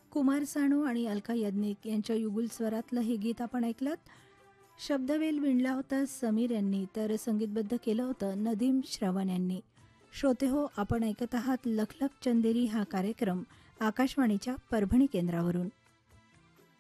कुमार सानू आणि अलका याज्ञिक यांच्या युगुल स्वरातलं हे गीत आपण ऐकलत. शब्दवेल विणला होता समीर यांनी, तर संगीतबद्ध केलं होतं नदीम श्रवण यांनी. श्रोते हो, आपण ऐकत आहात लखलख चंदेरी हा कार्यक्रम आकाशवाणीच्या परभणी केंद्रावरून.